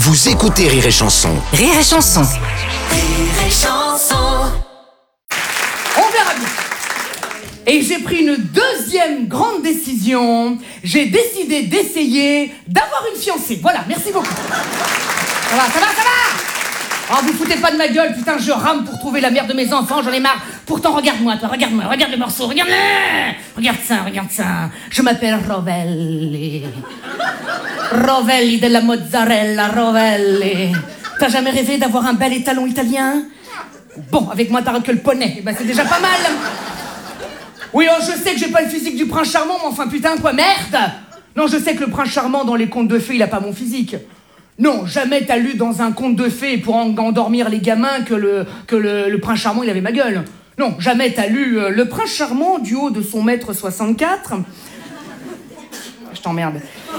Vous écoutez Rire et Chanson. Rire et Chanson. Rire et Chanson. On verra bien. Et j'ai pris une deuxième grande décision. J'ai décidé d'essayer d'avoir une fiancée. Voilà, merci beaucoup. Ça va. Oh, vous foutez pas de ma gueule, putain, je rame pour trouver la mère de mes enfants, j'en ai marre. Pourtant, regarde-moi, toi, regarde le morceau, regarde ça. Je m'appelle Rovelli. Rovelli della mozzarella, Rovelli. T'as jamais rêvé d'avoir un bel étalon italien? Bon, avec moi, t'as que le poney, ben, c'est déjà pas mal. Oui, oh, je sais que j'ai pas le physique du prince charmant, mais enfin, putain, quoi, merde! Non, je sais que le prince charmant, dans les contes de fées, il a pas mon physique. Non, jamais t'as lu dans un conte de fées pour endormir les gamins que le prince charmant, il avait ma gueule. Non, jamais t'as lu le prince charmant du haut de son 1m64. Je t'emmerde.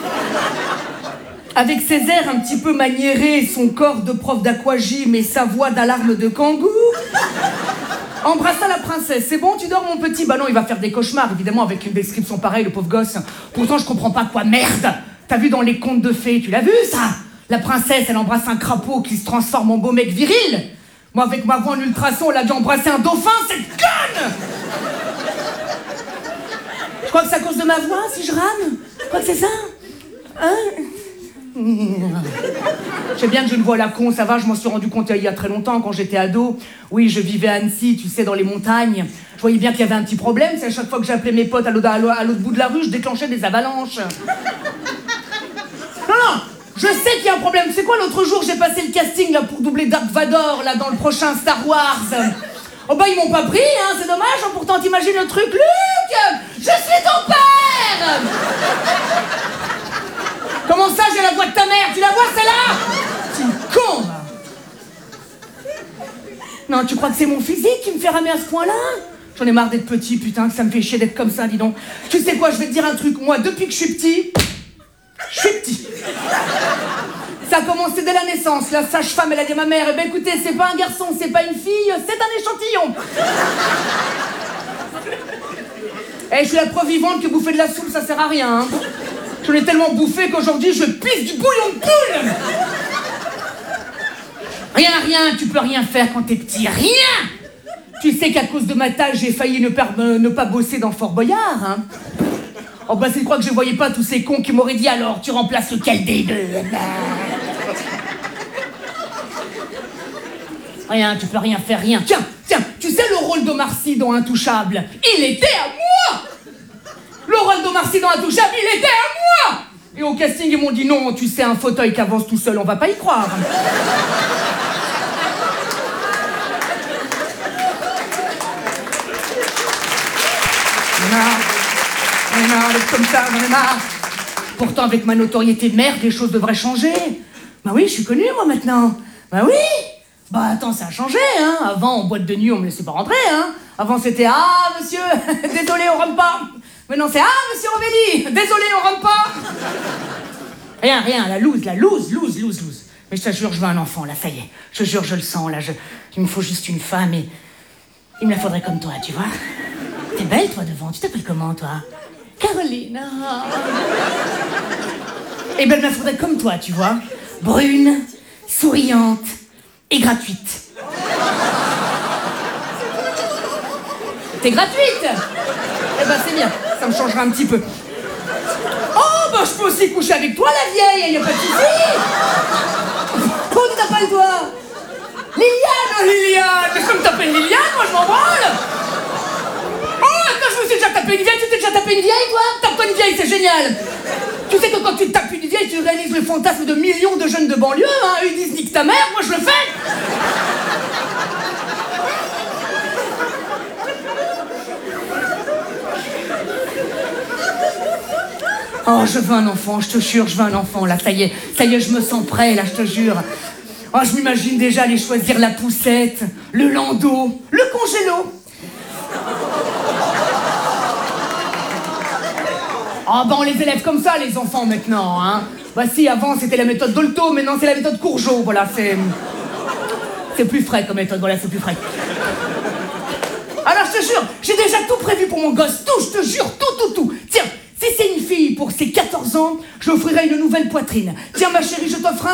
Avec ses airs un petit peu maniérés, son corps de prof d'aquagym et sa voix d'alarme de kangou. Embrassa la princesse. C'est bon, tu dors, mon petit? Bah non, il va faire des cauchemars, évidemment, avec une description pareille, le pauvre gosse. Pourtant, je comprends pas quoi, merde. T'as vu dans les contes de fées, tu l'as vu, ça? La princesse, elle embrasse un crapaud qui se transforme en beau mec viril. Moi, avec ma voix en ultrason, elle a dû embrasser un dauphin, cette conne! Je crois que c'est à cause de ma voix, si je rame. Je crois que c'est ça. Hein? Je sais bien que j'ai une voix à la con, ça va, je m'en suis rendu compte il y a très longtemps, quand j'étais ado. Oui, je vivais à Annecy, tu sais, dans les montagnes. Je voyais bien qu'il y avait un petit problème, c'est à chaque fois que j'appelais mes potes à l'autre bout de la rue, je déclenchais des avalanches. Non, je sais qu'il y a un problème. C'est quoi, l'autre jour, j'ai passé le casting là pour doubler Dark Vador, là, dans le prochain Star Wars. Oh bah, ils m'ont pas pris, hein, c'est dommage, hein, pourtant t'imagines le truc. Luc, je suis ton père. Comment ça, j'ai la voix de ta mère? Tu la vois, celle-là? C'est une con, là. Non, tu crois que c'est mon physique qui me fait ramer à ce point-là? J'en ai marre d'être petit, putain, que ça me fait chier d'être comme ça, dis donc. Tu sais quoi, je vais te dire un truc. Moi, depuis que je suis petit... Ça a commencé dès la naissance. La sage-femme, elle a dit à ma mère, eh ben écoutez, c'est pas un garçon, c'est pas une fille, c'est un échantillon. Et je suis la preuve vivante que bouffer de la soupe, ça sert à rien, hein. J'en ai tellement bouffé qu'aujourd'hui, je pisse du bouillon de poule. Rien, tu peux rien faire quand t'es petit, rien. Tu sais qu'à cause de ma taille, j'ai failli ne pas bosser dans Fort Boyard, hein. Oh bah c'est quoi que je voyais pas tous ces cons qui m'auraient dit alors, tu remplaces lequel des deux? Rien, tu peux rien faire, rien. Tiens, tu sais le rôle d'Omar Sy dans Intouchable? Il était à moi. Le rôle d'Omar Sy dans Intouchable, il était à moi. Et au casting, ils m'ont dit non, tu sais, un fauteuil qui avance tout seul, on va pas y croire. J'en ai marre d'être comme ça, j'en ai marre. Pourtant, avec ma notoriété de merde, les choses devraient changer. Bah oui, je suis connue, moi, maintenant. Bah oui. Bah attends, ça a changé, hein. Avant, en boîte de nuit, on me laissait pas rentrer, hein. Avant, c'était « Ah, monsieur, désolé, on rentre pas ». Maintenant, c'est « Ah, monsieur Rovelli, désolé, on rentre pas ». Rien, la loose. Mais je te jure, je veux un enfant, là, ça y est. Je te jure, je le sens, là. Il me faut juste une femme et... Il me la faudrait comme toi, tu vois. T'es belle, toi, devant. Tu t'appelles comment, toi? Caroline. Eh ben, il me la faudrait comme toi, tu vois. Brune, souriante et gratuite. T'es gratuite? Eh ben, c'est bien. Ça me changera un petit peu. Oh, bah, je peux aussi coucher avec toi, la vieille. Y a pas de soucis. Oh, tu t'appelles, toi? Liliane. Mais comme t'appelles Liliane, moi, je m'en branle. Je me suis déjà tapé une vieille, tu t'es déjà tapé une vieille, toi? Tape-toi une vieille, c'est génial. Tu sais que quand tu te tapes une vieille, tu réalises le fantasme de millions de jeunes de banlieue, hein. Eux, ils disent nique ta mère, moi je le fais. Oh, je veux un enfant, je te jure, je veux un enfant, là, ça y est, je me sens prêt, là, je te jure. Oh, je m'imagine déjà aller choisir la poussette, le landau, le congélo. Ah bah on les élève comme ça, les enfants, maintenant, hein. Bah si, avant, c'était la méthode Dolto, maintenant, c'est la méthode Courgeot, voilà, c'est plus frais comme méthode, voilà, c'est plus frais. Alors, je te jure, j'ai déjà tout prévu pour mon gosse, tout, je te jure, tout. Tiens, si c'est une fille pour ses 14 ans, je lui offrirai une nouvelle poitrine. Tiens, ma chérie, je t'offre un